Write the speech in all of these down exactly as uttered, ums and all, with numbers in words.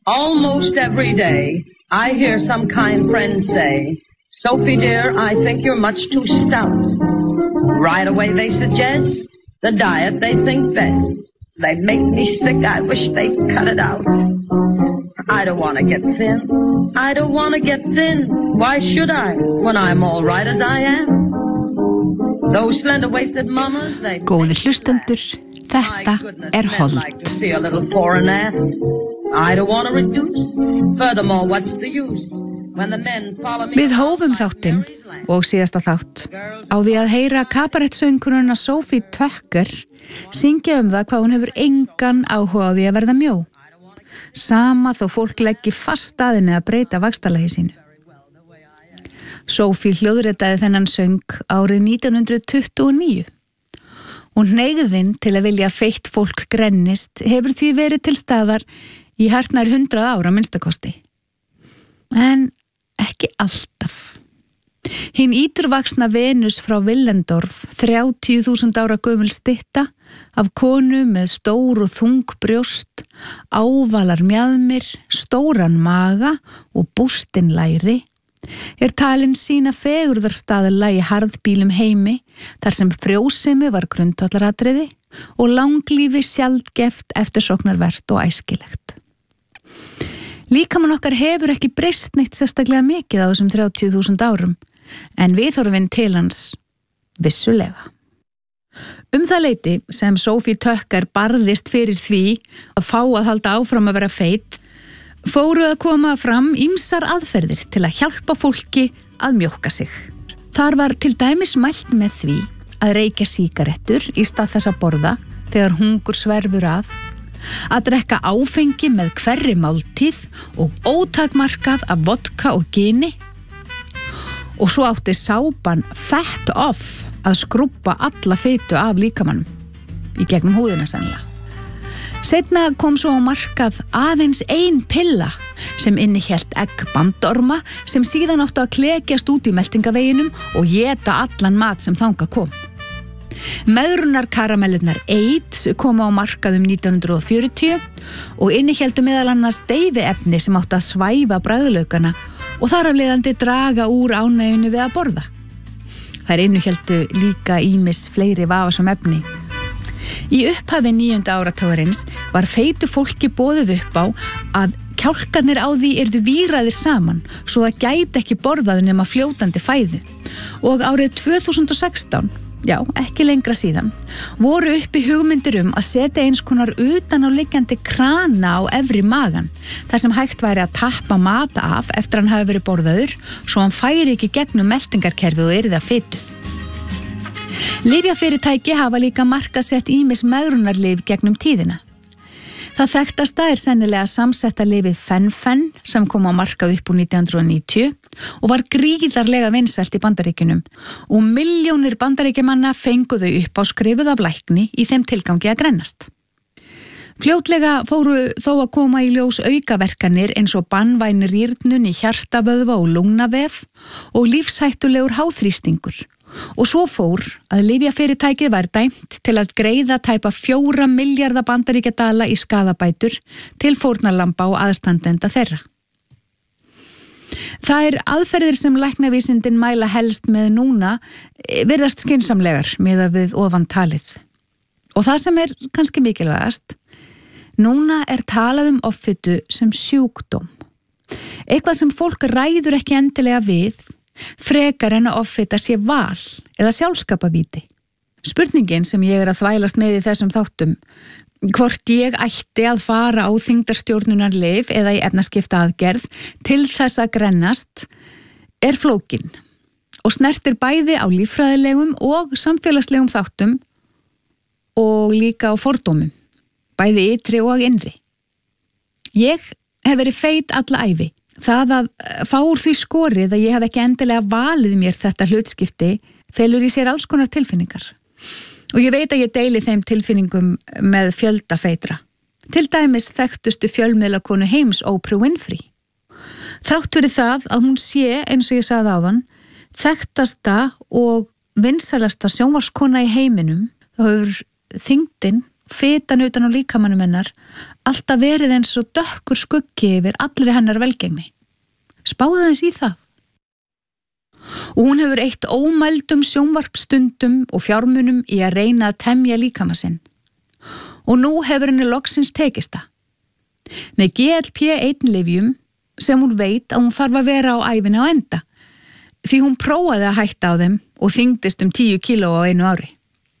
Almost every day, I hear some kind friend say, Sophie dear, I think you're much too stout. Right away they suggest the diet they think best. They make me sick, I wish they'd cut it out. I don't want to get thin. I don't want to get thin. Why should I, when I'm all right as I am? Those slender-waisted mamas, they... Góðir hlustendur, þetta er Hold. I don't want to reduce. Furthermore, what's the use? When the men follow me... Við hófum þáttinn og síðasta þátt á því að heyra kabarettsöngkununa Sophie Tucker syngja um það hvað hún hefur engan áhuga á því að verða mjó. Sama þó fólk leggi fast staðinni að breyta vaxtarlagi sínu. Sophie hljóðritaði þennan söng árið nítján hundruð tuttugu og níu. Hún hneigðin til að vilja feitt fólk grennist hefur því verið til staðar í hartnær hundrað ára minnstakosti. En ekki alltaf. Hinn íturvaxna Venus frá Willendorf, þrjátíu þúsund ára gömul stytta af konu með stór og þung brjóst, ávalar mjaðmir, stóran maga og bústinn læri, er talin sína fegurðarstaðla í harðbýlum heimi þar sem frjósemi var grundvallaratriði og langlífi sjaldgeft eftirsóknarvert og æskilegt. Líkamann okkar hefur ekki breyst neitt sérstaklega mikið á þessum þrjátíu þúsund árum, en viðhorfin til hans vissulega. Um það leyti sem Sophie Tucker barðist fyrir því að fá að halda áfram að vera feitt, fóru að koma fram ýmsar aðferðir til að hjálpa fólki að mjókka sig. Þar var til dæmis mælt með því að reykja sígarettur í stað þess að borða þegar hungur sverfur að, að drekka áfengi með hverri máltíð og ótakmarkað af vodka og gini, og svo átti sápan Fat Off að skrúbba alla fitu af líkamannum í gegnum húðina sennilega. Seinna kom svo á markað aðeins ein pilla sem innihélt eggbandorma sem síðan áttu að klekjast út í meltingaveginum og éta allan mat sem þangað kom. Meðrunarkaramellunar AIDS koma á markað um nítján hundruð fjörutíu og innihéldu meðal annars deyfiefni sem áttu að svæfa bragðlaukana og þar af leiðandi draga úr ánægjunni við að borða. Þær innihéldu líka ýmis fleiri vafasam efni. Í upphafi níunda áratugarins var feitu fólki boðið upp á að kjálkarnir á því yrðu víraðir saman svo það gæti ekki borðað nema fljótandi fæðu. Og árið tvö þúsund og sextán, já, ekki lengra síðan, voru uppi hugmyndir um að setja eins konar utanáliggjandi krana á efri magan, þar sem hægt væri að tappa mata af eftir hann hafi verið borðaður, svo hann færi ekki gegnum meltingarkerfið og yrði að fitu. Lyfjafyrirtæki hafa líka markaðsett ýmis megrunarlyf gegnum tíðina. Það þekktasta er sennilega samsetta lyfið Fen-Phen sem kom á markað upp úr nítján hundruð níutíu og var gríðarlega vinsælt í Bandaríkjunum og milljónir bandaríkjamanna fengu þau upp á skrifuð af lækni í þeim tilgangi að grennast. Fljótlega fóru þó að koma í ljós aukaverkanir eins og banvæn rýrnun í hjartavöðva og lungnavef og lífshættulegur háþrýstingur. Og svo fór að lyfjafyrirtækið var dæmt til að greiða tæpa fjóra milljarða bandaríkjadala í skaðabætur til fórnarlamba og aðstandenda þeirra. Það er aðferðir sem læknavísindin mæla helst með núna virðast skynsamlegar miðað við ofan talið. Og það sem er kannski mikilvægast, núna er talað um offitu sem sjúkdóm. Eitthvað sem fólk ræður ekki endilega við, frekar en að offita sé val eða sjálfskapavíti. Spurningin sem ég er að þvælast með í þessum þáttum, hvort ég ætti að fara á þyngdarstjórnunarlyf eða í efnaskipta aðgerð til þess að grennast, er flókin og snertir bæði á líffræðilegum og samfélagslegum þáttum og líka á fordómum, bæði ytri og innri. Ég hef verið feit alla ævi. Það að fá úr því skorið að ég hef ekki endilega valið mér þetta hlutskipti felur í sér alls konar tilfinningar. Og ég veit að ég deili þeim tilfinningum með fjölda feitra. Til dæmis þekktustu fjölmiðlakonu heims Oprah Winfrey. Þrátt fyrir það að hún sé, eins og ég sagði áðan, þekktasta og vinsælasta sjónvarskona í heiminum, þá hefur þyngdin, fitan utan á líkamannum hennar, alltaf verið eins og dökkur skuggi yfir allri hennar velgengni. Spáði aðeins í það. Og hún hefur eitt ómældum sjónvarpstundum og fjármunum í að reyna að temja líkama sinn. Og nú hefur henni loksins tekist það. Með G L P eitt lyfjum sem hún veit að hún þarf að vera á ævinni á enda. Því hún prófaði að hætta á þeim og þyngdist um tíu kíló á einu ári.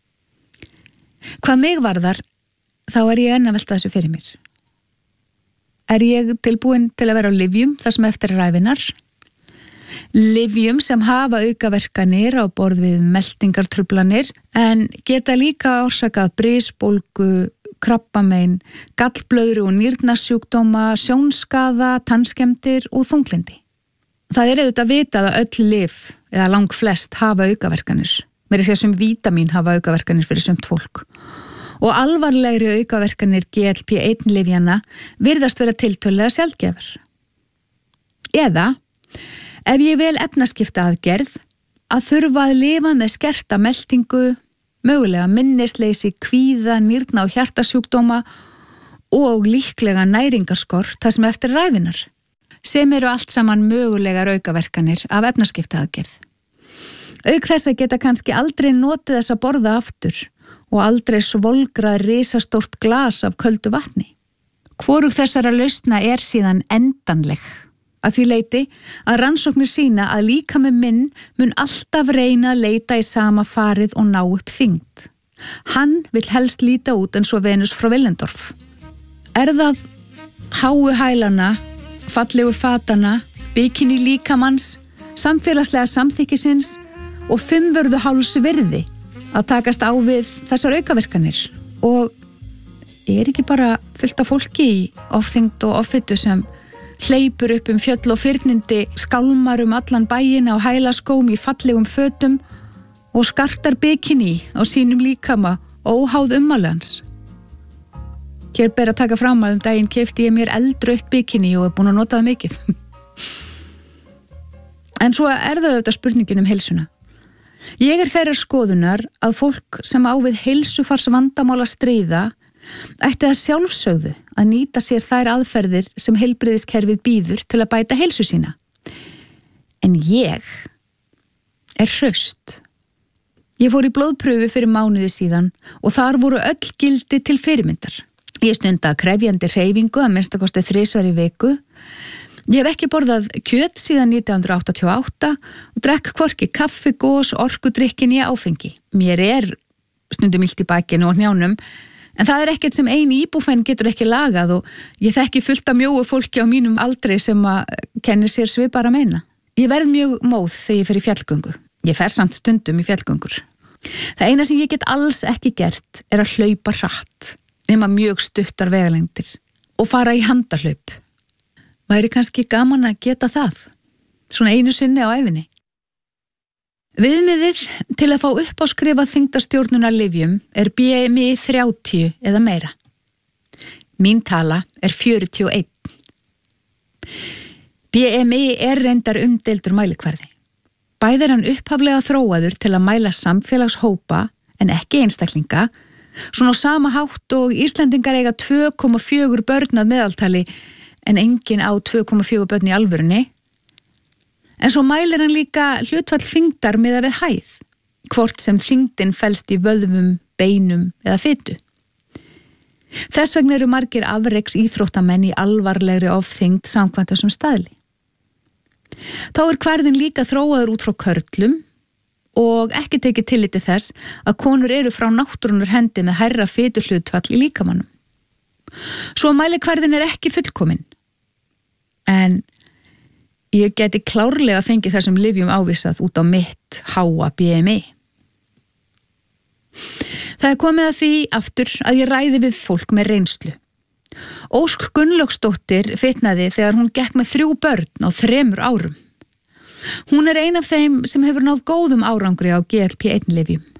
Hvað mig varðar, þá er ég enn að velta þessu fyrir mér. Er ég tilbúin til að vera á lyfjum þar sem eftir er ævinnar? Lyfjum sem hafa aukaverkanir á borð við meltingartruflanir en geta líka orsakað brisbólgu, krabbamein, gallblöðru og nýrnasjúkdóma, sjónskaða, tannskemmdir og þunglyndi. Það er auðvitað vitað að öll lyf eða langflest hafa aukaverkanir. Meira að segja sem vítamín hafa aukaverkanir fyrir sumt fólk. Og alvarlegri aukaverkanir G L P eitt lyfjanna virðast vera tiltölulega sjaldgæfar. Eða, ef ég vel efnaskipta aðgerð, að þurfa að lifa með skerta meltingu, mögulega minnisleysi, kvíða, nýrna og hjartasjúkdóma og líklega næringarskort þar sem eftir er ævinnar, sem eru allt saman mögulegar aukaverkanir af efnaskipta aðgerð. Auk þess að geta kannski aldrei notið þess að borða aftur og aldrei svolgrað risastórt glas af köldu vatni. Hvorug þessara lausna er síðan endanleg. Að því leiti að rannsóknir sína að líkami minn mun alltaf reyna að leita í sama farið og ná upp þyngd. Hann vill helst líta út eins og Venus frá Willendorf. Er það háu hælana, fallegu fatana, bikini líkamanns, samfélagslega samþykkisins og fimmvörðu háls virði að takast á við þessar aukaverkanir? Og er ekki bara fullt af fólki í ofþyngd og offitu sem hleypur upp um fjöll og fyrnindi, skálmar um allan bæina á hælaskóm í fallegum fötum og skartar bikini á sínum líkama óháð ummálans? Hér ber að taka fram að um daginn keypti ég mér eldrautt bikini og er búin að nota það mikið. En svo er það auðvitað spurningin um heilsuna. Ég er þeirrar skoðunar að fólk sem á við heilsufars vandamál að stríða ætti að sjálfsögðu að nýta sér þær aðferðir sem heilbrigðiskerfið býður til að bæta heilsu sína. En ég er hraust. Ég fór í blóðpröfu fyrir mánuði síðan og þar voru öll gildi til fyrirmyndar. Ég stunda krefjandi hreyfingu að minnsta kosti þrisvar í viku. Ég hef ekki borðað kjöt síðan nítján hundruð áttatíu og átta og drekk hvorki kaffi, gos, orkudrykkin í áfengi. Mér er stundum illt í bakinu og hnjánum, en það er ekkert sem ein íbúfen getur ekki lagað og ég þekki fullt af mjóu fólki á mínum aldri sem að kennir sér svipara meina. Ég verð mjög móð þegar ég fer í fjallgöngu. Ég fer samt stundum í fjallgöngur. Það eina sem ég get alls ekki gert er að hlaupa hratt, nema mjög stuttar vegalengdir og fara í handahlaup. Væri kannski gaman að geta það, svona einu sinni á ævinni. Viðmiðið til að fá uppáskrifað þyngdarstjórnunar lyfjum er B M I þrjátíu eða meira. Mín tala er fjörutíu og einn. B M I er reyndar umdeildur mælikvarði. Bæði er hann upphaflega þróaður til að mæla samfélagshópa en ekki einstaklinga, svona á sama hátt og Íslendingar eiga tvö komma fjögur börn að meðaltali en enginn á tvö komma fjögur börn í alvörunni. En svo mælir hann líka hlutfall þyngdar miðað við hæð, hvort sem þyngdin felst í vöðvum, beinum eða fitu. Þess vegna eru margir afreks íþróttamenn í alvarlegri ofþyngd samkvæmt þessum staðli. Þá er kvarðin líka þróaður út frá körlum og ekki tekið tilliti þess að konur eru frá náttúrunnar hendi með hærra fituhlutfall í líkamannum. Svo mælikvarðin er ekki fullkomin, en ég geti klárlega fengið þessum lyfjum ávísað út á mitt háa B M I. Það er komið að því aftur að ég ræði við fólk með reynslu. Ósk Gunnlaugsdóttir fitnaði þegar hún gekk með þrjú börn á þremur árum. Hún er ein af þeim sem hefur náð góðum árangri á G L P eitt lyfjum.